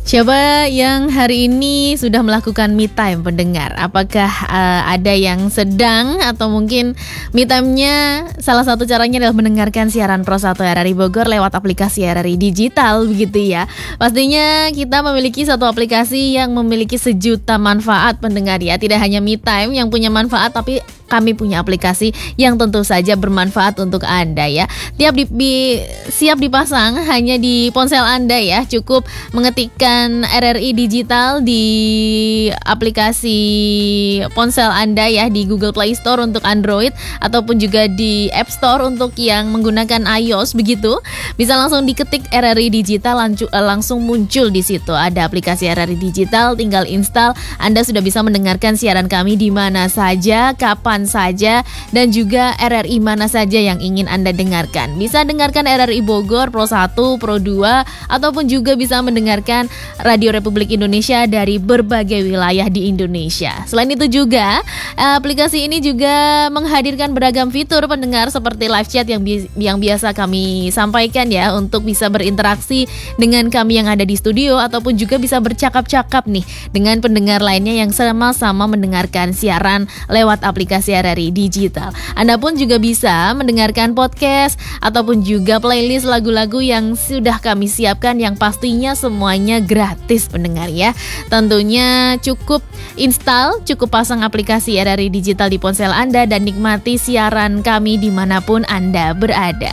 Siapa yang hari ini sudah melakukan me time pendengar? Apakah ada yang sedang atau mungkin me time-nya salah satu caranya adalah mendengarkan siaran Pro 1 RRI Bogor lewat aplikasi RRI Digital begitu ya. Pastinya kita memiliki satu aplikasi yang memiliki sejuta manfaat pendengar ya. Tidak hanya me time yang punya manfaat, tapi kami punya aplikasi yang tentu saja bermanfaat untuk Anda ya. Siap dipasang hanya di ponsel Anda ya. Cukup mengetikkan RRI Digital di aplikasi ponsel Anda ya, di Google Play Store untuk Android ataupun juga di App Store untuk yang menggunakan iOS begitu. Bisa langsung diketik RRI Digital, langsung muncul di situ. Ada aplikasi RRI Digital, tinggal install. Anda sudah bisa mendengarkan siaran kami di mana saja, kapan saja, dan juga RRI mana saja yang ingin Anda dengarkan. Bisa dengarkan RRI Bogor, Pro 1, Pro 2, ataupun juga bisa mendengarkan Radio Republik Indonesia dari berbagai wilayah di Indonesia. Selain itu juga, aplikasi ini juga menghadirkan beragam fitur pendengar seperti live chat yang biasa kami sampaikan ya, untuk bisa berinteraksi dengan kami yang ada di studio, ataupun juga bisa bercakap-cakap nih dengan pendengar lainnya yang sama-sama mendengarkan siaran lewat aplikasi RRI Digital. Anda pun juga bisa mendengarkan podcast ataupun juga playlist lagu-lagu yang sudah kami siapkan, yang pastinya semuanya gratis pendengar ya. Tentunya cukup install, cukup pasang aplikasi RRI Digital di ponsel Anda dan nikmati siaran kami dimanapun Anda berada.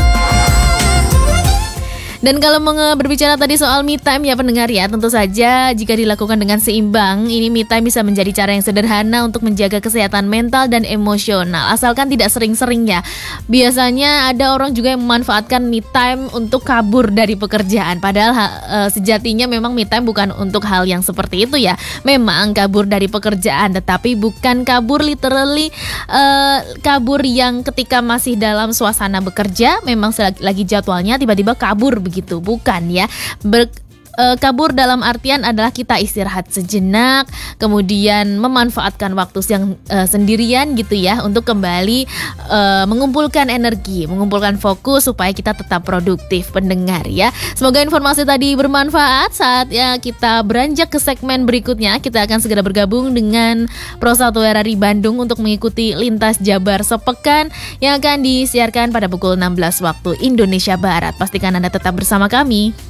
Dan kalau berbicara tadi soal me time ya pendengar ya, tentu saja jika dilakukan dengan seimbang, ini me time bisa menjadi cara yang sederhana untuk menjaga kesehatan mental dan emosional, asalkan tidak sering-sering ya. Biasanya ada orang juga yang memanfaatkan me time untuk kabur dari pekerjaan, padahal sejatinya memang me time bukan untuk hal yang seperti itu ya. Memang kabur dari pekerjaan, tetapi bukan kabur literally, kabur yang ketika masih dalam suasana bekerja, memang lagi jadwalnya tiba-tiba kabur begitu, bukan ya. Kabur dalam artian adalah kita istirahat sejenak, kemudian memanfaatkan waktu yang sendirian gitu ya, untuk kembali mengumpulkan energi, mengumpulkan fokus supaya kita tetap produktif pendengar ya. Semoga informasi tadi bermanfaat. Saatnya kita beranjak ke segmen berikutnya. Kita akan segera bergabung dengan Pro 1 RRI Bandung untuk mengikuti Lintas Jabar Sepekan yang akan disiarkan pada pukul 16 waktu Indonesia Barat. Pastikan Anda tetap bersama kami.